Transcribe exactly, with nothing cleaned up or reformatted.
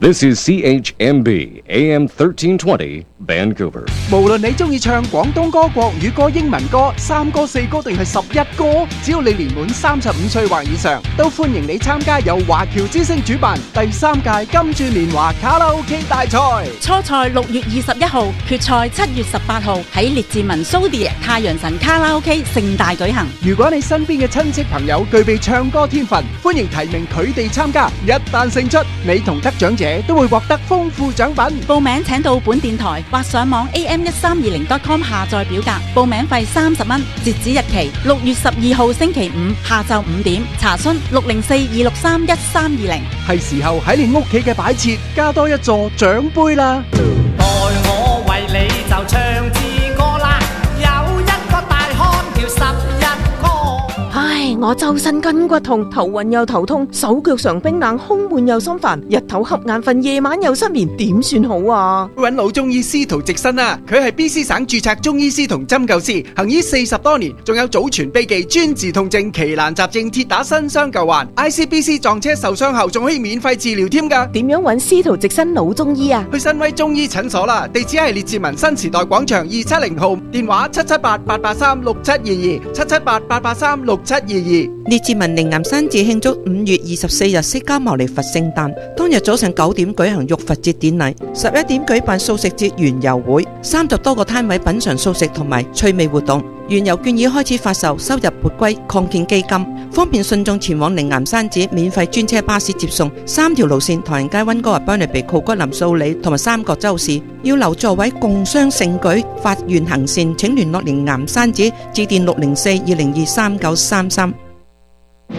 This is C H M B A M thirteen twenty Vancouver。 無論你中意唱廣東歌、國語歌、英文歌、三歌、四歌定係十一歌，只要你年滿三十五歲或以上，都歡迎你參加由華僑之星主辦第三屆金鑽年華卡拉 OK 大賽。 初賽六月二十一號，決賽七月十八號喺列治文蘇迪太陽神卡拉 OK 盛大舉行。 如果你身邊嘅親戚朋友具備唱歌天分，歡迎提名佢哋參加。一旦勝出，你同得獎者都會獲得豐富獎品。 報名請到本電台或上網 A M 一三二零 dot com 下載表格，報名費三十蚊，截止日期六月十二號星期五下晝五點。查詢六零四二六三一三二零。 係時候喺你屋企嘅擺設加多一座獎杯啦！ 待我為你就唱支歌啦，有一個大漢叫十一哥。 唉，我周身筋骨痛，頭暈又頭痛，手腳常冰冷，胸悶又心煩，日頭瞌眼瞓，夜晚又失眠，點算好啊？ 揾老中醫司徒直新啊，佢係 B C 省註冊中醫師同針灸師，行醫四十多年，仲有祖傳秘技專治痛症、奇難雜症、鐵打新傷舊患 ，I C B C 撞車受傷後仲可以免費治療添㗎。 點樣揾司徒直新老中醫啊？ 去新威中醫診所啦，地址係列治文新時代廣場二七零號，電話七七八八八三六七二二，七七八八八三六七二二。 列治文靈岩山寺慶祝五月二十四日釋迦牟尼佛聖誕，當日早上九點舉行浴佛節典禮，十一點舉辦素食節園遊會，三十多個攤位品嘗素食同埋趣味活動。園遊券已開始發售，收入撥歸擴建基金，方便信眾前往靈岩山寺，免費專車巴士接送。三條路線：唐人街、溫哥華、班尼比、酷骨林、素里同埋三角洲市。要留座位共襄盛舉，發願行善，請聯絡靈岩山寺，致電六零四二零二三九三三。